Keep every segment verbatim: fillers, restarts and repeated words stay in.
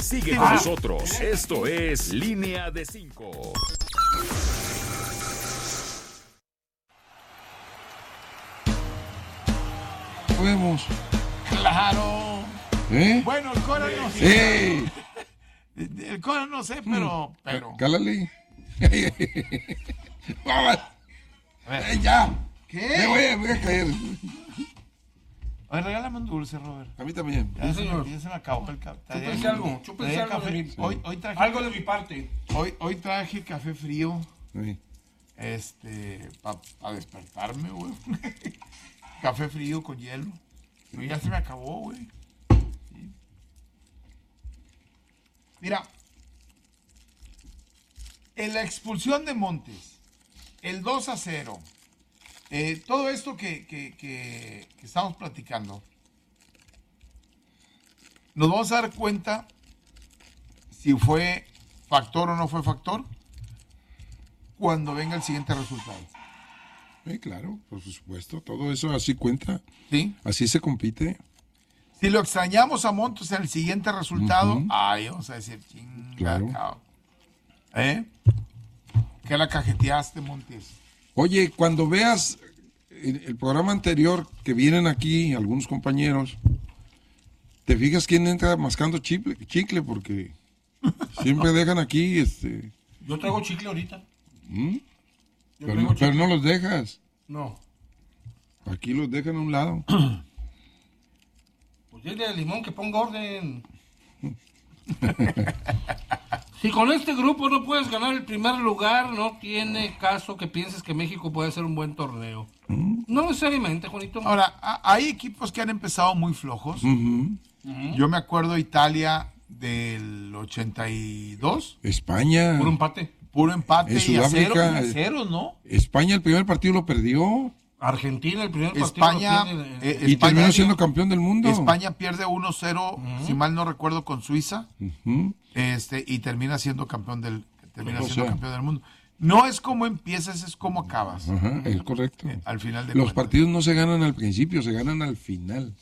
Sigue con nosotros. Esto es Línea de Cinco. Podemos. Claro. ¿Eh? Bueno, el Cora no sé. ¡Eh! El Cora no sé, pero. pero... Cálale. Vamos. Eh, ya. ¿Qué? Me voy, a- voy a caer. Oye, regálame un dulce, Robert. A mí también. Ya, se, ya se me acabó el café. Chúpense algo, chúpense Traía algo café. de mi- Hoy, hoy traje, Algo de mi parte. hoy, hoy traje café frío. Sí. Este. Para despertarme, güey. Café frío con hielo. Pero ya se me acabó, güey. Sí. Mira. En la expulsión de Montes, el dos a cero, eh, todo esto que, que, que, que estamos platicando, nos vamos a dar cuenta si fue factor o no fue factor cuando venga el siguiente resultado. Sí, claro, por supuesto. Todo eso así cuenta. ¿Sí? Así se compite. Si lo extrañamos a Montes en el siguiente resultado, Ujú. ay, vamos a decir, chinga, Claro. cabrón. ¿Eh? ¿Qué la cajeteaste, Montes? Oye, cuando veas el, el programa anterior que vienen aquí algunos compañeros, te fijas quién entra mascando chicle, chicle porque siempre dejan aquí, este, Yo traigo chicle ahorita. ¿Mm? Yo pero, traigo no, pero chicle. no los dejas. No. Aquí los dejan a un lado. Pues dile a Limón que ponga orden. Si con este grupo no puedes ganar el primer lugar, no tiene caso que pienses que México puede ser un buen torneo. No necesariamente, Juanito. Ahora, a- hay equipos que han empezado muy flojos. Ujú. Yo me acuerdo Italia del ochenta y dos, España. Puro empate. puro empate En y a cero, Sudáfrica, y a cero, ¿no? España el primer partido lo perdió Argentina, el primer partido. España, lo tiene, eh, y España- terminó siendo campeón del mundo. España pierde uno cero, si mal no recuerdo, con Suiza, Ujú. este, y termina siendo campeón del, termina O siendo sea. campeón del mundo. No es como empiezas, es como acabas. Ajá, es correcto. Eh, al final de Los cuentas. partidos no se ganan al principio, se ganan al final.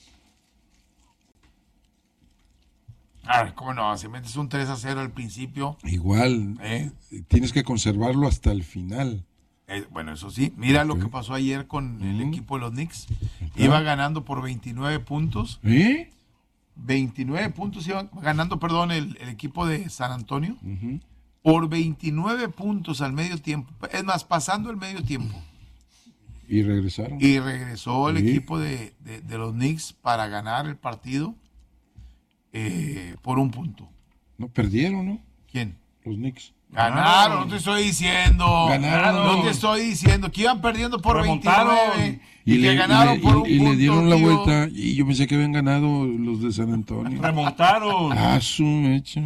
Ay, cómo no, si metes un tres a cero al principio, Igual, ¿eh? tienes que conservarlo hasta el final. Eh, bueno, eso sí, mira lo Ok. que pasó ayer con el Ujú. equipo de los Knicks. Iba ganando por veintinueve puntos. ¿Eh? veintinueve puntos iba ganando, perdón, el, el equipo de San Antonio. Ujú. Por veintinueve puntos al medio tiempo. Es más, pasando el medio tiempo. Y regresaron. Y regresó el Sí. equipo de, de- de los Knicks para ganar el partido eh, por un punto. No, perdieron, ¿no? ¿Quién? Los Knicks. Ganaron, no te estoy diciendo. Ganaron. No te estoy diciendo que iban perdiendo por Remontaron. veintinueve y, que le, ganaron y le- por y- un y punto. le dieron la tío. vuelta. Y yo pensé que habían ganado los de San Antonio. Remontaron. Ah, su mecha.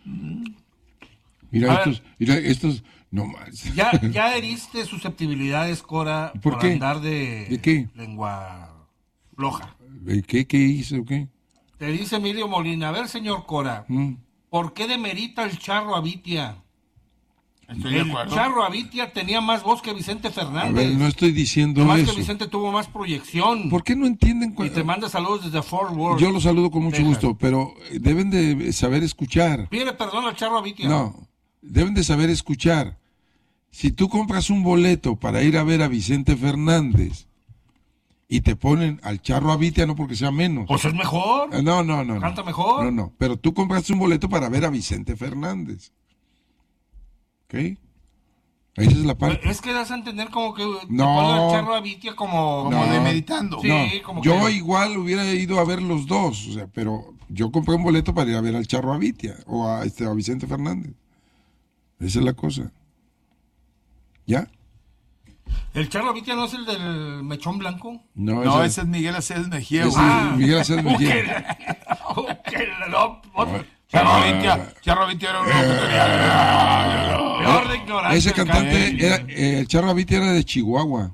Mira A ver. estos, mira estos, no más. Ya, ya heriste susceptibilidades, Cora, ¿Por por, qué? andar de, ¿De qué? lengua floja. ¿Qué, qué hice o qué? Te dice Emilio Molina, a ver, señor Cora, Mm. ¿por qué demerita el Charro Avitia? Estoy de El acuerdo. Charro Avitia tenía más voz que Vicente A Fernández. ver, no estoy diciendo Nomás eso. que Vicente tuvo más proyección. ¿Por qué no entienden? Y cua- te manda saludos desde Fort Worth. Yo los saludo con mucho Texas. gusto, pero deben de saber escuchar. Pide perdón al Charro Avitia. No, deben de saber escuchar. Si tú compras un boleto para ir a ver a Vicente Fernández y te ponen al Charro Avitia, no porque sea menos. Pues es mejor. Ah, No, no, no. no. Canta mejor. No, no. Pero tú compraste un boleto para ver a Vicente Fernández. ¿Ok? Esa es la parte. Es que das a entender como que te No. ponen al Charro Avitia como... Como No. demeritando. Sí, No, como yo que- igual hubiera ido a ver los dos, o sea, pero yo compré un boleto para ir a ver al Charro Avitia o a, este, a Vicente Fernández. Esa es la cosa. ¿Ya? ¿El Charro Avitia no es el del mechón blanco? No, No, ese- ese es Miguel Aceves Mejía. ese güey. es Miguel Aceves Mejía. Ok, no, otro. Charro Vitia, Charro Vitia era uno que tenía- Peor de ignorante. Ese el cantante, cabrón. era, eh, el Charro Avitia era de Chihuahua.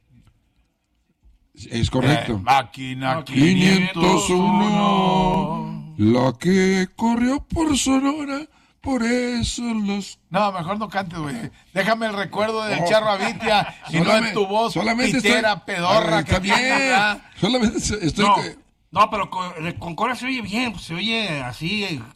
Es correcto. Eh, máquina quinientos uno, la que corrió por Sonora, por eso los... No, mejor no cantes, güey. Déjame el recuerdo del Charro Avitia y no en tu voz solamente pitera, estoy- pedorra. Ah, está que tienes, bien. ¿verdad? Solamente estoy... No, no, pero con, con Cora se oye bien, pues, se oye así, eh,